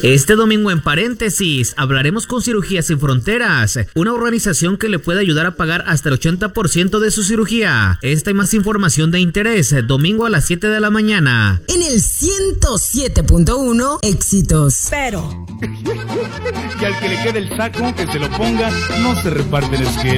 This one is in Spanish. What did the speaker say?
Este domingo, en paréntesis, hablaremos con Cirugías Sin Fronteras, una organización que le puede ayudar a pagar hasta el 80% de su cirugía. Esta y más información de interés, domingo a las 7 de la mañana. En el 107.1, éxitos. Pero. Y al que le quede el saco, que se lo ponga, no se reparten esquemas.